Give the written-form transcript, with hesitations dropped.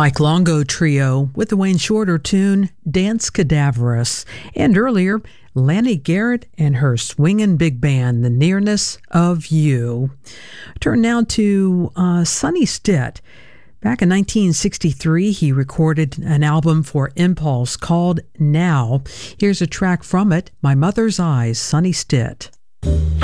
Mike Longo Trio with the Wayne Shorter tune, Dance Cadaverous. And earlier, Lanny Garrett and her swingin' big band, The Nearness of You. Turn now to Sonny Stitt. Back in 1963, he recorded an album for Impulse called Now. Here's a track from it, My Mother's Eyes, Sonny Stitt.